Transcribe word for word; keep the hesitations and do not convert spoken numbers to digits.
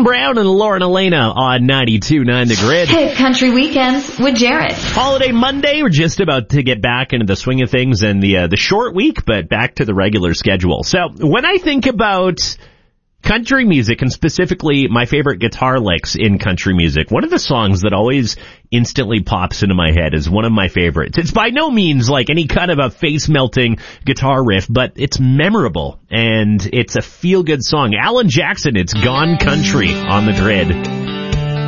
Brown and Lauren Elena on ninety-two point nine The Grid. Hey, Country Weekends with Jared. Holiday Monday. We're just about to get back into the swing of things and the uh, the short week, but back to the regular schedule. So when I think about country music, and specifically my favorite guitar licks in country music, one of the songs that always instantly pops into my head is one of my favorites. It's by no means like any kind of a face-melting guitar riff, but it's memorable, and it's a feel-good song. Alan Jackson, it's Gone Country on The Grid.